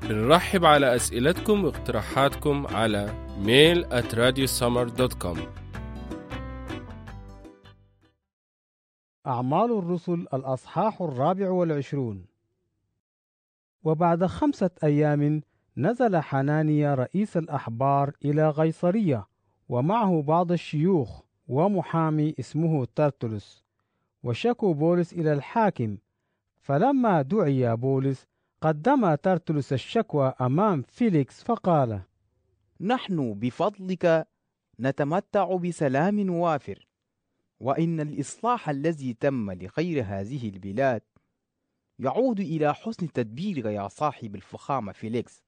بنرحب على أسئلتكم واقتراحاتكم على mail@radiosummer.com. أعمال الرسل الأصحاح 24. وبعد 5 أيام نزل حنانيا رئيس الأحبار إلى قيصرية، ومعه بعض الشيوخ ومحامي اسمه ترتلس، وشكوا بولس إلى الحاكم. فلما دعي بولس قدم ترتلس الشكوى أمام فيليكس فقال: نحن بفضلك نتمتع بسلام وافر، وإن الإصلاح الذي تم لخير هذه البلاد يعود إلى حسن تدبيرك يا صاحب الفخامة فيليكس،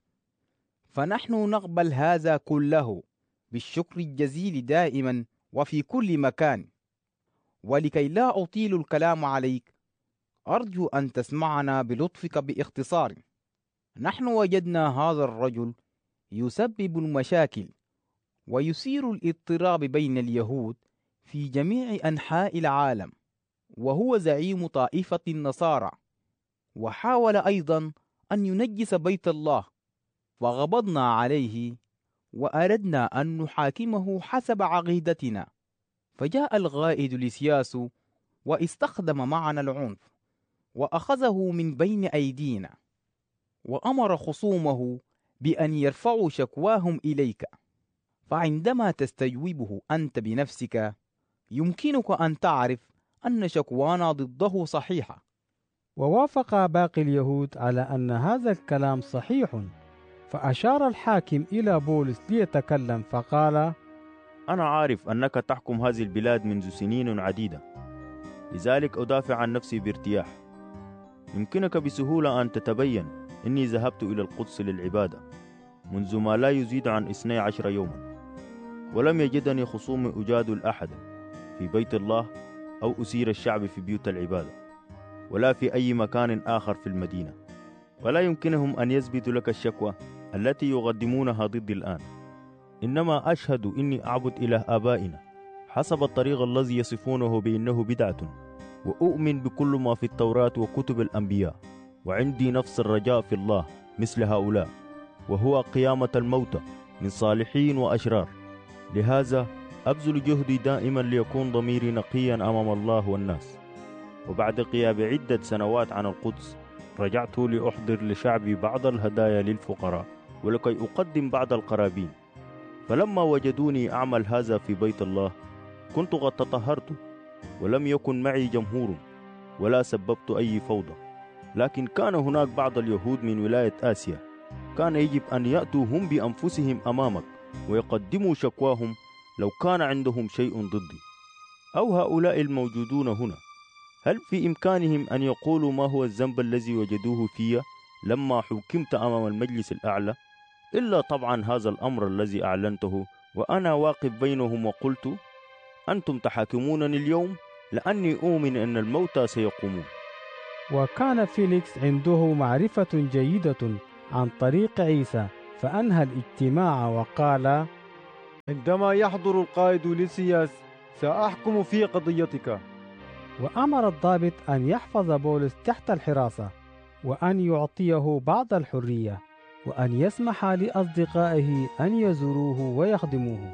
فنحن نقبل هذا كله بالشكر الجزيل دائما وفي كل مكان. ولكي لا أطيل الكلام عليك، أرجو أن تسمعنا بلطفك باختصار. نحن وجدنا هذا الرجل يسبب المشاكل ويثير الاضطراب بين اليهود في جميع أنحاء العالم، وهو زعيم طائفة النصارى، وحاول أيضا أن ينجس بيت الله، فغضبنا عليه وأردنا أن نحاكمه حسب عقيدتنا. فجاء القائد ليسياس واستخدم معنا العنف وأخذه من بين أيدينا، وأمر خصومه بأن يرفعوا شكواهم إليك. فعندما تستجوبه أنت بنفسك يمكنك أن تعرف أن شكوانا ضده صحيحة. ووافق باقي اليهود على أن هذا الكلام صحيح. فأشار الحاكم إلى بولس ليتكلم فقال: أنا عارف أنك تحكم هذه البلاد منذ سنين عديدة، لذلك أدافع عن نفسي بارتياح. يمكنك بسهولة أن تتبين أني ذهبت إلى القدس للعبادة منذ ما لا يزيد عن 12 يوما، ولم يجدني خصومي أجادل أحدا في بيت الله أو أسير الشعب في بيوت العبادة ولا في أي مكان آخر في المدينة، ولا يمكنهم أن يثبتوا لك الشكوى التي يقدمونها ضدي الآن. إنما أشهد إني أعبد إله آبائنا حسب الطريق الذي يصفونه بأنه بدعة، وأؤمن بكل ما في التوراة وكتب الأنبياء، وعندي نفس الرجاء في الله مثل هؤلاء، وهو قيامة الموتى من صالحين وأشرار. لهذا أبذل جهدي دائما ليكون ضميري نقيا أمام الله والناس. وبعد غياب عدة سنوات عن القدس رجعت لأحضر لشعبي بعض الهدايا للفقراء ولكي أقدم بعض القرابين. فلما وجدوني أعمل هذا في بيت الله كنت قد تطهرت، ولم يكن معي جمهور ولا سببت أي فوضى. لكن كان هناك بعض اليهود من ولاية آسيا كان يجب أن يأتوا هم بأنفسهم أمامك ويقدموا شكواهم لو كان عندهم شيء ضدي. أو هؤلاء الموجودون هنا، هل في إمكانهم أن يقولوا ما هو الذنب الذي وجدوه في لما حكمت أمام المجلس الأعلى؟ إلا طبعا هذا الأمر الذي أعلنته وأنا واقف بينهم وقلت: أنتم تحاكمونني اليوم لأني أؤمن أن الموتى سيقومون. وكان فيليكس عنده معرفة جيدة عن طريق عيسى، فأنهى الاجتماع وقال: عندما يحضر القائد ليسياس سأحكم في قضيتك. وأمر الضابط أن يحفظ بولس تحت الحراسة، وأن يعطيه بعض الحرية، وأن يسمح لأصدقائه أن يزوروه ويخدموه.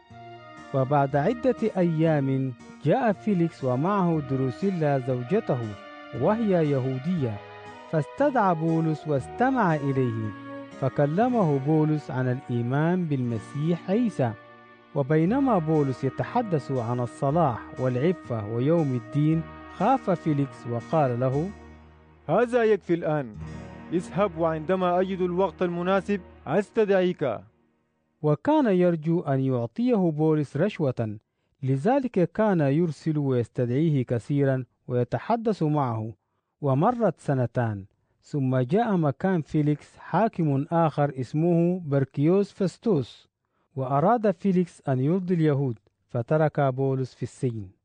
وبعد عدة أيام جاء فيليكس ومعه دروسيلا زوجته وهي يهودية، فاستدعى بولس واستمع إليه، فكلمه بولس عن الإيمان بالمسيح عيسى. وبينما بولس يتحدث عن الصلاح والعفة ويوم الدين، خاف فيليكس وقال له: هذا يكفي الآن، اذهب وعندما أجد الوقت المناسب أستدعيك. وكان يرجو أن يعطيه بولس رشوة، لذلك كان يرسل ويستدعيه كثيرا ويتحدث معه. ومرت 2 سنين، ثم جاء مكان فيليكس حاكم آخر اسمه بركيوس فستوس، وأراد فيليكس أن يرضي اليهود، فترك بولس في السجن.